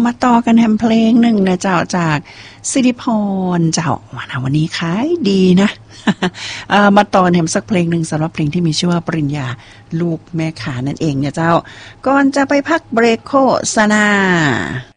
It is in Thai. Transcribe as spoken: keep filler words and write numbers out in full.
มาต่อกันแฮมเพลงหนึ่งนะเจ้าจากสิริพรเจ้าวันนี้ขายดีนะมาต่อแฮมสักเพลงหนึ่งสำหรับเพลงที่มีชื่อว่าปริญญาลูกแม่ขานั่นเองเนี่ยเจ้าก่อนจะไปพักเบรกโฆษณา